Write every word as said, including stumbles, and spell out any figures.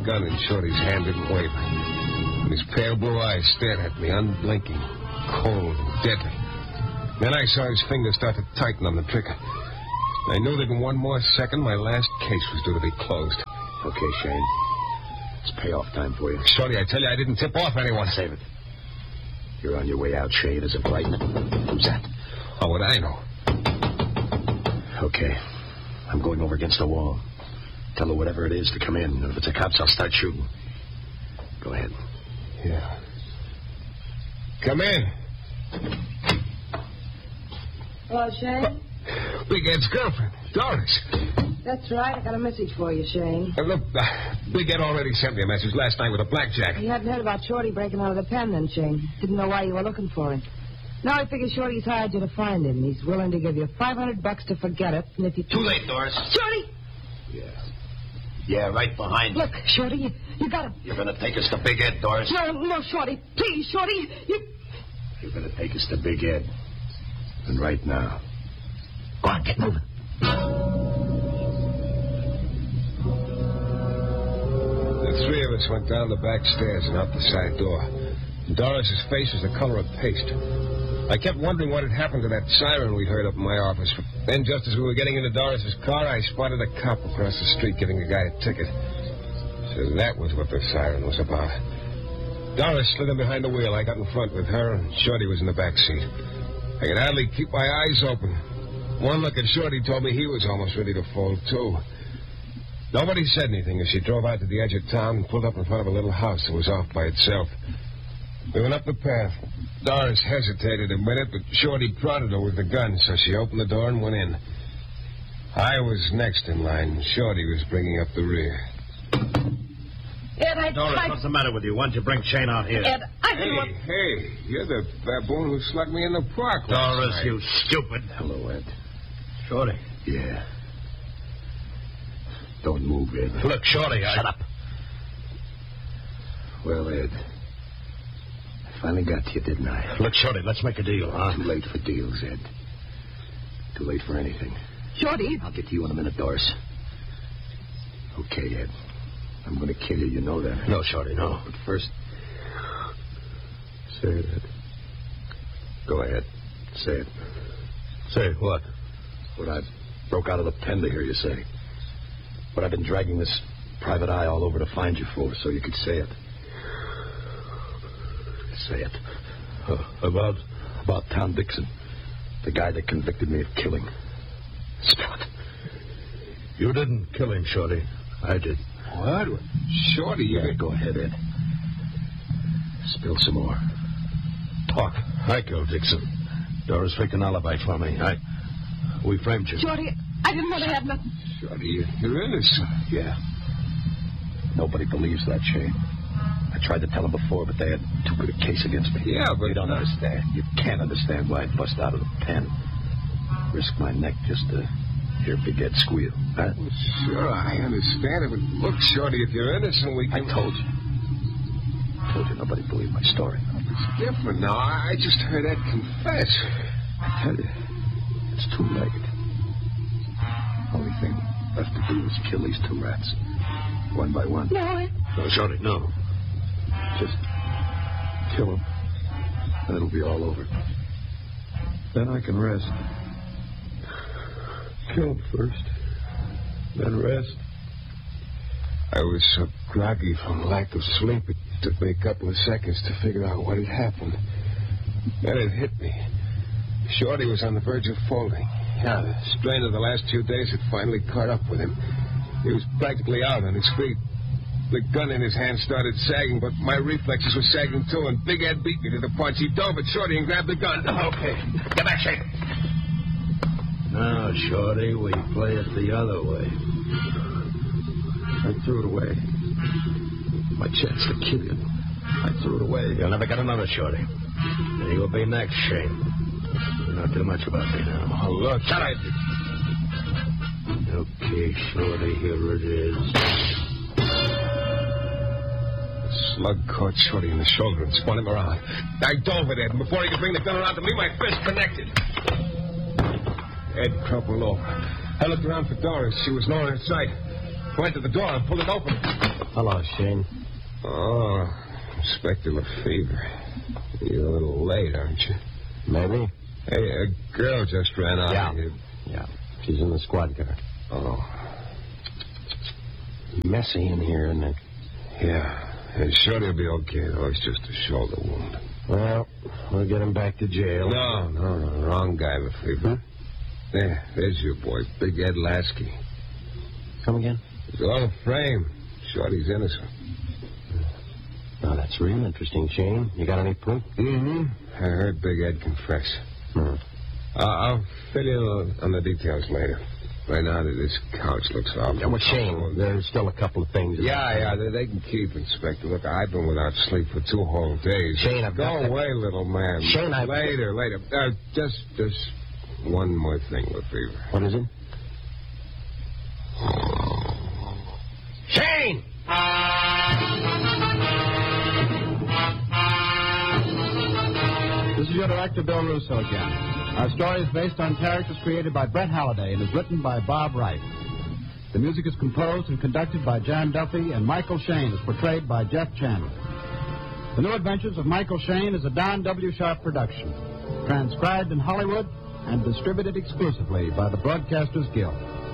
gun in Shorty's hand didn't waver. And his pale blue eyes stared at me, unblinking, cold and deadly. Then I saw his fingers start to tighten on the trigger. I knew that in one more second, my last case was due to be closed. Okay, Shane. It's payoff time for you. Shorty, I tell you, I didn't tip off anyone. Save it. You're on your way out, Shane. Is it Brighton? Who's that? How would I know? Okay. I'm going over against the wall. Tell her whatever it is to come in. If it's the cops, I'll start shooting. Go ahead. Yeah. Come in. Hello, Shane? Big Ed's girlfriend, Doris. That's right. I got a message for you, Shane. Uh, look, uh, Big Ed already sent me a message last night with a blackjack. You hadn't heard about Shorty breaking out of the pen then, Shane. Didn't know why you were looking for him. Now I figure Shorty's hired you to find him. He's willing to give you five hundred bucks to forget it. And if you... Too late, Doris. Shorty! Yeah. Yeah, right behind you. Look, Shorty, you, you got to... You're going to take us to Big Ed, Doris. No, no, Shorty. Please, Shorty. You... You're going to take us to Big Ed. And right now. Go on, get moving. The three of us went down the back stairs and out the side door. Doris's face was the color of paste. I kept wondering what had happened to that siren we'd heard up in my office. Then, just as we were getting into Doris's car, I spotted a cop across the street giving a guy a ticket. So that was what the siren was about. Doris slid in behind the wheel. I got in front with her, and Shorty was in the back seat. I could hardly keep my eyes open. One look at Shorty told me he was almost ready to fold, too. Nobody said anything as she drove out to the edge of town and pulled up in front of a little house that was off by itself. We went up the path. Doris hesitated a minute, but Shorty prodded her with the gun, so she opened the door and went in. I was next in line. Shorty was bringing up the rear. Ed, I... Doris, I... what's the matter with you? Why don't you bring Shane out here? Ed, I... Hey, want... hey, you're the baboon who slugged me in the park last Doris, night. you stupid. Hello, Ed. Shorty. Yeah. Don't move, Ed. Look, Shorty, I... Shut up. Well, Ed, I finally got to you, didn't I? Look, Shorty, let's make a deal, huh? Too late for deals, Ed. Too late for anything. Shorty. I'll get to you in a minute, Doris. Okay, Ed. I'm going to kill you, you know that. No, Shorty, no. But first... Say it, Ed. Go ahead. Say it. Say what? What I broke out of the pen to hear you say. What I've been dragging this private eye all over to find you for, so you could say it. Say it. Uh, about? About Tom Dixon. The guy that convicted me of killing. Spell it. You didn't kill him, Shorty. I did. What? Shorty, you... Yeah, go ahead, Ed. Spill some more. Talk. I killed Dixon. Doris faked an alibi for me. I... We framed you. Shorty, I didn't want to have nothing. Shorty, you're innocent. Yeah. Nobody believes that, Shane. I tried to tell them before, but they had too good a case against me. Yeah, but... You don't understand. You can't understand why I bust out of the pen. Risk my neck just to hear Big Ed squeal. Huh? Well, sure, I understand it, but look, Shorty, if you're innocent, we can... I told you. I told you nobody believed my story. It's different now. I just heard Ed confess. I tell you, it's too late. Only thing left to do is kill these two rats. One by one. No, Ed. No, Shorty, no. Just kill them, and it'll be all over. Then I can rest. Kill them first, then rest. I was so groggy from lack of sleep, it took me a couple of seconds to figure out what had happened. Then it hit me. Shorty was on the verge of folding. Yeah, the strain of the last few days had finally caught up with him. He was practically out on his feet. The gun in his hand started sagging, but my reflexes were sagging too, and Big Ed beat me to the punch. He dove at Shorty and grabbed the gun. Okay. Get back, Shane. Now, Shorty, we play it the other way. I threw it away. My chance to kill you. I threw it away. You'll never get another, Shorty. You'll be next, Shane. Not too much about me now. Oh, look. Shut up. Okay, Shorty, here it is. The slug caught Shorty in the shoulder and spun him around. I dove at Ed, and before he could bring the gun around to me, my fist connected. Ed crumpled over. I looked around for Doris. She was nowhere in sight. went to the door and pulled it open. Hello, Shane. Oh, Inspector Lefevre. You're a little late, aren't you? Maybe. Hey, a girl just ran out Yeah. of here. Yeah. She's in the squad car. Oh, Messy in here, isn't it? yeah. And Shorty'll be okay, though. It's just a shoulder wound. Well, we'll get him back to jail. No, no, no. Wrong guy, Lefevre. Huh? There, there's your boy, Big Ed Lasky. Come again? He's on frame. Shorty's innocent. Now, that's real interesting, Shane. You got any proof? Mm-hmm. I heard Big Ed confess. Hmm. Uh, I'll fill you in on the details later. Right now, this couch looks awful. Yeah, well, Shane, there's still a couple of things. Yeah, yeah, they, they can keep, Inspector. Look, I've been without sleep for two whole days. Shane, I've Go got to- away, little man. Shane, I've- Later, later. Uh, just, just one more thing, Lefevre. What is it? Shane! This is your director, Bill Russo, again. Our story is based on characters created by Brett Halliday and is written by Bob Wright. The music is composed and conducted by Jan Duffy, and Michael Shane is portrayed by Jeff Chandler. The New Adventures of Michael Shane is a Don W. Sharp production, transcribed in Hollywood and distributed exclusively by the Broadcasters Guild.